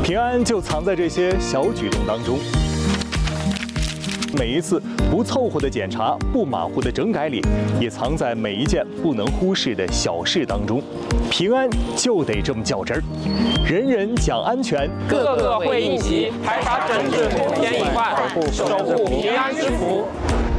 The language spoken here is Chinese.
平安就藏在这些小举动当中。每一次不凑合的检查、不马虎的整改里，也藏在每一件不能忽视的小事当中。平安就得这么较真儿，人人讲安全， 个个会一席，排查整治，通天一贯，守护平安之福。